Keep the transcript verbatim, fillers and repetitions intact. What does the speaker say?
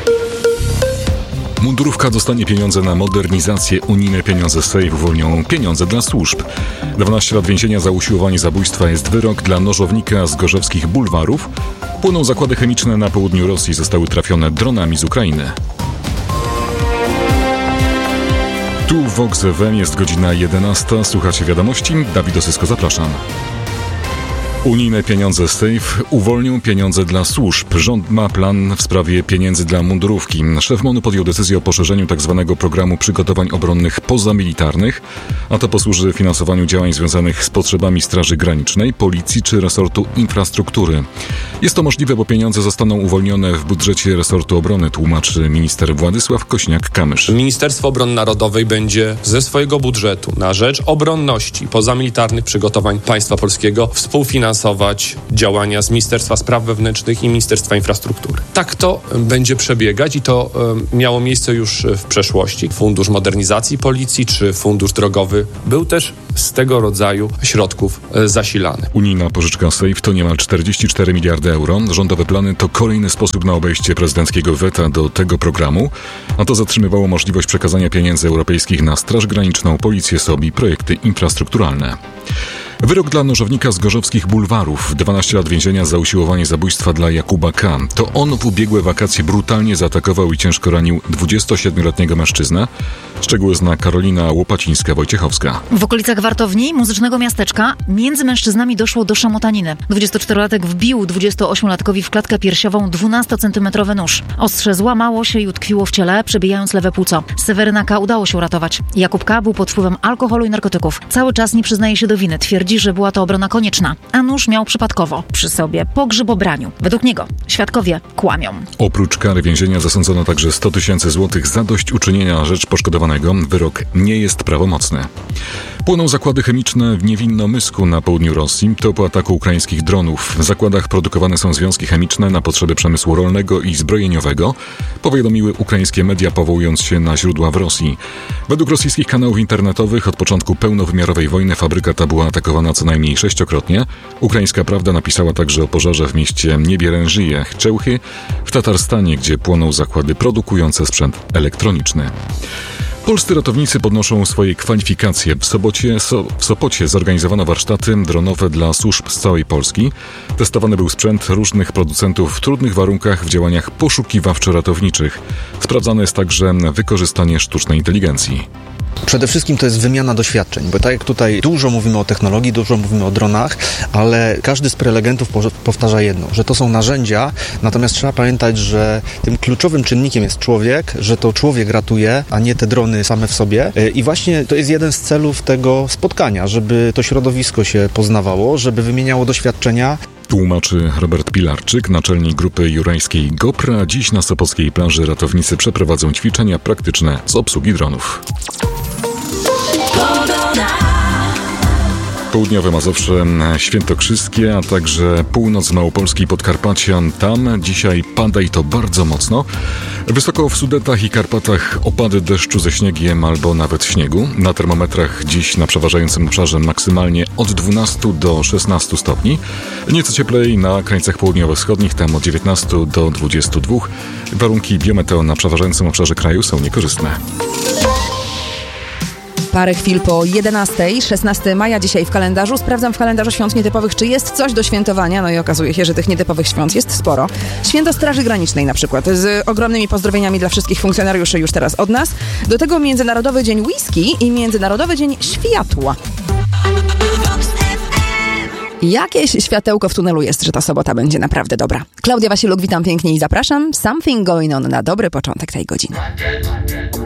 Mundurówka dostanie pieniądze na modernizację, unijne pieniądze z Sejf uwolnią pieniądze dla służb. dwanaście lat więzienia za usiłowanie zabójstwa jest wyrok dla nożownika z gorzewskich bulwarów. Płyną zakłady chemiczne na południu Rosji, zostały trafione dronami z Ukrainy. Tu w Vox F M jest godzina jedenasta. Słuchacie wiadomości. Dawid Osysko, zapraszam. Unijne pieniądze z Sejf uwolnią pieniądze dla służb. Rząd ma plan w sprawie pieniędzy dla mundurówki. Szef MON-u podjął decyzję o poszerzeniu tzw. programu przygotowań obronnych pozamilitarnych, a to posłuży finansowaniu działań związanych z potrzebami Straży Granicznej, Policji czy resortu infrastruktury. Jest to możliwe, bo pieniądze zostaną uwolnione w budżecie resortu obrony, tłumaczy minister Władysław Kośniak-Kamysz. Ministerstwo Obrony Narodowej będzie ze swojego budżetu na rzecz obronności pozamilitarnych przygotowań państwa polskiego współfinansować działania z Ministerstwa Spraw Wewnętrznych i Ministerstwa Infrastruktury. Tak to będzie przebiegać i to e, miało miejsce już w przeszłości. Fundusz Modernizacji Policji czy Fundusz Drogowy był też z tego rodzaju środków e, zasilany. Unijna pożyczka Sejf to niemal czterdzieści cztery miliardy euro. Rządowe plany to kolejny sposób na obejście prezydenckiego weta do tego programu, a to zatrzymywało możliwość przekazania pieniędzy europejskich na Straż Graniczną, Policję, S O B i projekty infrastrukturalne. Wyrok dla nożownika z gorzowskich bulwarów. dwanaście lat więzienia za usiłowanie zabójstwa dla Jakuba K. To on w ubiegłe wakacje brutalnie zaatakował i ciężko ranił dwudziestosiedmioletniego mężczyznę. Szczegóły zna Karolina Łopacińska-Wojciechowska. W okolicach Wartowni, muzycznego miasteczka, między mężczyznami doszło do szamotaniny. dwudziestoczterolatek wbił dwudziestoośmiolatkowi w klatkę piersiową dwunastocentymetrowy nóż. Ostrze złamało się i utkwiło w ciele, przebijając lewe płuco. Seweryna K. udało się uratować. Jakub K. był pod wpływem alkoholu i narkotyków. Cały czas nie przyznaje się do winy. Twierdzi, że była to obrona konieczna, a nóż miał przypadkowo przy sobie po grzybobraniu. Według niego świadkowie kłamią. Oprócz kary więzienia zasądzono także sto tysięcy złotych zadośćuczynienia na rzecz poszkodowanego. Wyrok nie jest prawomocny. Płoną zakłady chemiczne w Niewinnomysku na południu Rosji. To po ataku ukraińskich dronów. W zakładach produkowane są związki chemiczne na potrzeby przemysłu rolnego i zbrojeniowego, powiadomiły ukraińskie media, powołując się na źródła w Rosji. Według rosyjskich kanałów internetowych od początku pełnowymiarowej wojny fabryka ta była atakowana co najmniej sześciokrotnie. Ukraińska Prawda napisała także o pożarze w mieście Niebierężyje, Chełchy w Tatarstanie, gdzie płoną zakłady produkujące sprzęt elektroniczny. Polscy ratownicy podnoszą swoje kwalifikacje. W, Sobocie, so, w Sopocie zorganizowano warsztaty dronowe dla służb z całej Polski. Testowany był sprzęt różnych producentów w trudnych warunkach w działaniach poszukiwawczo-ratowniczych. Sprawdzane jest także wykorzystanie sztucznej inteligencji. Przede wszystkim to jest wymiana doświadczeń, bo tak jak tutaj dużo mówimy o technologii, dużo mówimy o dronach, ale każdy z prelegentów powtarza jedno, że to są narzędzia, natomiast trzeba pamiętać, że tym kluczowym czynnikiem jest człowiek, że to człowiek ratuje, a nie te drony same w sobie. I właśnie to jest jeden z celów tego spotkania, żeby to środowisko się poznawało, żeby wymieniało doświadczenia. Tłumaczy Robert Pilarczyk, naczelnik grupy jurajskiej GoPro. Dziś na sopockiej plaży ratownicy przeprowadzą ćwiczenia praktyczne z obsługi dronów. Południowe Mazowsze, świętokrzyskie, a także północ Małopolski, Podkarpacia. Tam dzisiaj pada i to bardzo mocno. Wysoko w Sudetach i Karpatach opady deszczu ze śniegiem albo nawet śniegu. Na termometrach dziś na przeważającym obszarze maksymalnie od dwunastu do szesnastu stopni. Nieco cieplej na krańcach południowo-wschodnich, tam od dziewiętnastu do dwudziestu dwóch. Warunki biometeo na przeważającym obszarze kraju są niekorzystne. Parę chwil po jedenastej, szesnastego maja dzisiaj w kalendarzu. Sprawdzam w kalendarzu świąt nietypowych, czy jest coś do świętowania. No i okazuje się, że tych nietypowych świąt jest sporo. Święto Straży Granicznej na przykład, z ogromnymi pozdrowieniami dla wszystkich funkcjonariuszy już teraz od nas. Do tego Międzynarodowy Dzień Whisky i Międzynarodowy Dzień Światła. Jakieś światełko w tunelu jest, że ta sobota będzie naprawdę dobra. Klaudia Wasiluk, witam pięknie i zapraszam. Something going on na dobry początek tej godziny.